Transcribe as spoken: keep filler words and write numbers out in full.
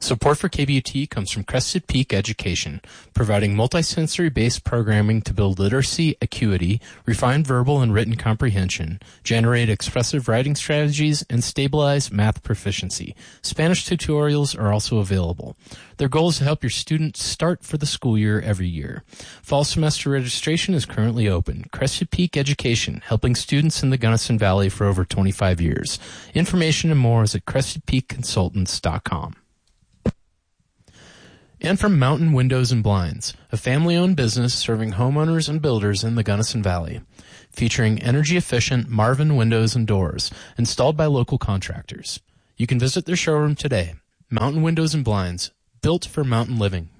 Support for K B U T comes from Crested Peak Education, providing multisensory-based programming to build literacy, acuity, refine verbal and written comprehension, generate expressive writing strategies, and stabilize math proficiency. Spanish tutorials are also available. Their goal is to help your students start for the school year every year. Fall semester registration is currently open. Crested Peak Education, helping students in the Gunnison Valley for over twenty-five years. Information and more is at crested peak consultants dot com. And from Mountain Windows and Blinds, a family-owned business serving homeowners and builders in the Gunnison Valley, featuring energy-efficient Marvin windows and doors installed by local contractors. You can visit their showroom today. Mountain Windows and Blinds, built for mountain living.